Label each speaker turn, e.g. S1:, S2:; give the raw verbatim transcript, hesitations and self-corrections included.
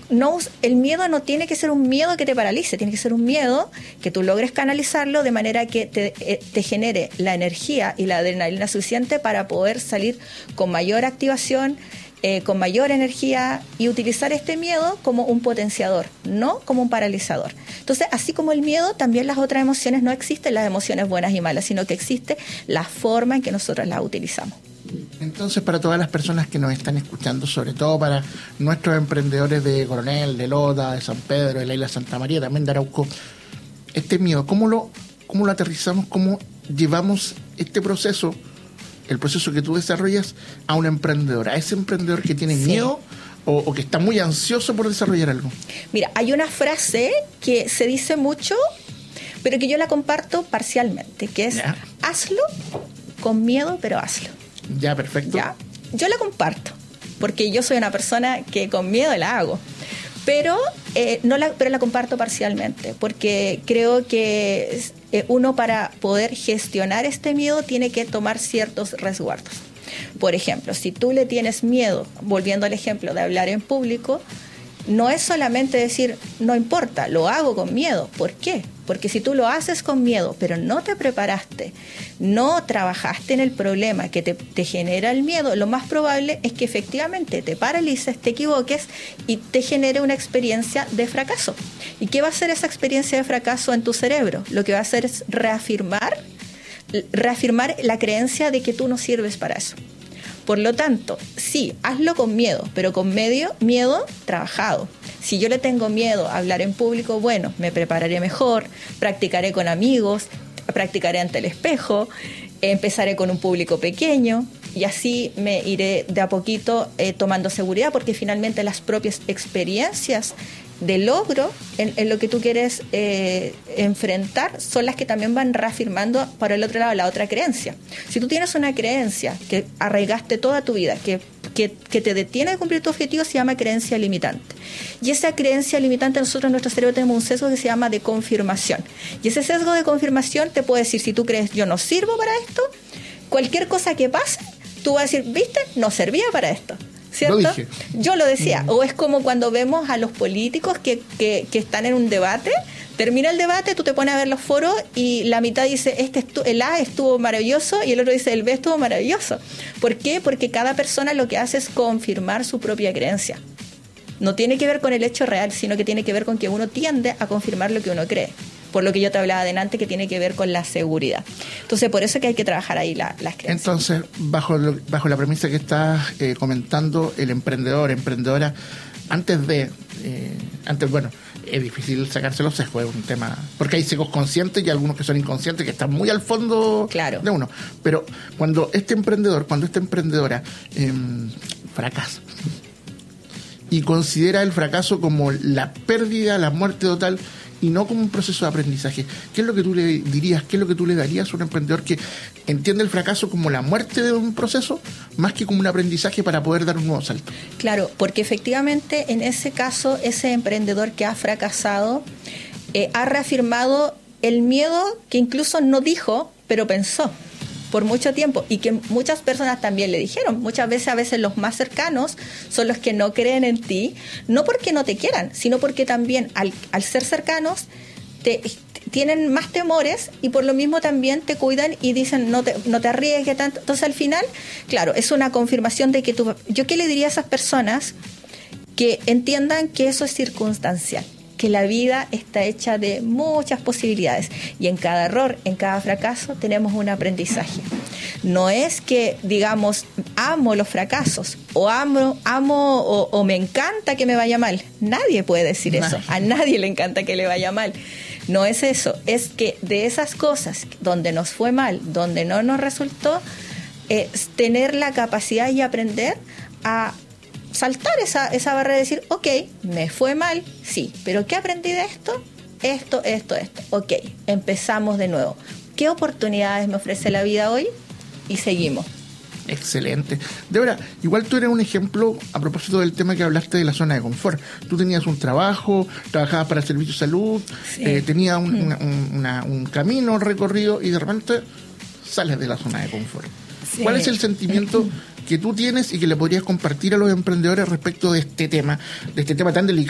S1: no, el miedo no tiene que ser un miedo que te paralice, tiene que ser un miedo que tú logres canalizarlo de manera que te, te genere la energía y la adrenalina suficiente para poder salir con mayor activación, eh, con mayor energía, y utilizar este miedo como un potenciador, no como un paralizador. Entonces, así como el miedo, también las otras emociones, no existen las emociones buenas y malas, sino que existe la forma en que nosotros las utilizamos.
S2: Entonces, para todas las personas que nos están escuchando, sobre todo para nuestros emprendedores de Coronel, de Lota, de San Pedro, de la isla de Santa María, también de Arauco, este miedo, ¿cómo lo, cómo lo aterrizamos? ¿Cómo llevamos este proceso, el proceso que tú desarrollas, a un emprendedor, a ese emprendedor que tiene sí. miedo o, o que está muy ansioso por desarrollar algo?
S1: Mira, hay una frase que se dice mucho, pero que yo la comparto parcialmente, que es, ya. hazlo con miedo, pero hazlo.
S2: Ya, perfecto. Ya.
S1: Yo la comparto, porque yo soy una persona que con miedo la hago, pero, eh, no la, pero la comparto parcialmente, porque creo que eh, uno, para poder gestionar este miedo, tiene que tomar ciertos resguardos. Por ejemplo, si tú le tienes miedo, volviendo al ejemplo de hablar en público, no es solamente decir, no importa, lo hago con miedo. ¿Por qué? Porque si tú lo haces con miedo, pero no te preparaste, no trabajaste en el problema que te, te genera el miedo, lo más probable es que efectivamente te paralices, te equivoques y te genere una experiencia de fracaso. ¿Y qué va a hacer esa experiencia de fracaso en tu cerebro? Lo que va a hacer es reafirmar, reafirmar la creencia de que tú no sirves para eso. Por lo tanto, sí, hazlo con miedo, pero con medio miedo trabajado. Si yo le tengo miedo a hablar en público, bueno, me prepararé mejor, practicaré con amigos, practicaré ante el espejo, empezaré con un público pequeño y así me iré de a poquito eh, tomando seguridad, porque finalmente las propias experiencias de logro en, en lo que tú quieres eh, enfrentar son las que también van reafirmando por el otro lado la otra creencia. Si tú tienes una creencia que arraigaste toda tu vida, que, que, que te detiene de cumplir tu objetivo, se llama creencia limitante. Y esa creencia limitante, nosotros en nuestro cerebro tenemos un sesgo que se llama de confirmación. Y ese sesgo de confirmación te puede decir, si tú crees yo no sirvo para esto, cualquier cosa que pase, tú vas a decir, ¿viste? No servía para esto. ¿Cierto?
S2: Lo dije.
S1: Yo lo decía. Mm. O es como cuando vemos a los políticos que, que, que están en un debate, termina el debate, tú te pones a ver los foros y la mitad dice, este estu- el A estuvo maravilloso y el otro dice, el B estuvo maravilloso. ¿Por qué? Porque cada persona lo que hace es confirmar su propia creencia. No tiene que ver con el hecho real, sino que tiene que ver con que uno tiende a confirmar lo que uno cree. Por lo que yo te hablaba adelante, que tiene que ver con la seguridad. Entonces, por eso es que hay que trabajar ahí la, las creencias.
S2: Entonces, bajo, lo, bajo la premisa que estás eh, comentando, el emprendedor, emprendedora, antes de, eh, antes, bueno, es difícil sacarse los sesgos, es un tema, porque hay sesgos conscientes y algunos que son inconscientes, que están muy al fondo
S1: claro.
S2: de uno. Pero cuando este emprendedor, cuando esta emprendedora eh, fracasa y considera el fracaso como la pérdida, la muerte total, y no como un proceso de aprendizaje, ¿qué es lo que tú le dirías, qué es lo que tú le darías a un emprendedor que entiende el fracaso como la muerte de un proceso, más que como un aprendizaje para poder dar un nuevo salto?
S1: Claro, porque efectivamente en ese caso, ese emprendedor que ha fracasado eh, ha reafirmado el miedo que incluso no dijo, pero pensó por mucho tiempo, y que muchas personas también le dijeron. Muchas veces, a veces los más cercanos son los que no creen en ti, no porque no te quieran, sino porque también al, al ser cercanos te, tienen más temores y por lo mismo también te cuidan y dicen no te, no te arriesgues tanto. Entonces al final, claro, es una confirmación de que tú... ¿Yo qué le diría a esas personas? Que entiendan que eso es circunstancial, que la vida está hecha de muchas posibilidades y en cada error, en cada fracaso tenemos un aprendizaje. No es que digamos amo los fracasos o amo, amo o, o me encanta que me vaya mal. Nadie puede decir eso. A nadie le encanta que le vaya mal. No es eso. Es que de esas cosas donde nos fue mal, donde no nos resultó, es tener la capacidad y aprender a saltar esa, esa barrera y decir, ok, me fue mal, sí, pero ¿qué aprendí de esto? Esto, esto, esto. Ok, empezamos de nuevo. ¿Qué oportunidades me ofrece la vida hoy? Y seguimos.
S2: Excelente. Débora, igual tú eres un ejemplo a propósito del tema que hablaste de la zona de confort. Tú tenías un trabajo, trabajabas para el servicio de salud, sí. eh, tenías un, mm. una, un, una, un camino recorrido y de repente sales de la zona de confort. Sí. ¿Cuál es el sentimiento que tú tienes y que le podrías compartir a los emprendedores respecto de este tema, de este tema tan delicado?